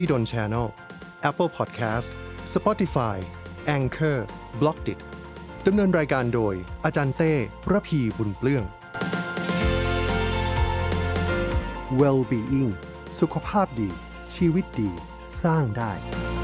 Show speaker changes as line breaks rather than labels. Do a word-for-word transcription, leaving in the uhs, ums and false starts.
ที่ดน Channel Apple Podcast Spotify Anchor Blockdit ดำเนินรายการโดยอาจารย์เต้ระพีบุญเปลื้อง Well-being สุขภาพดีชีวิตดีสร้างได้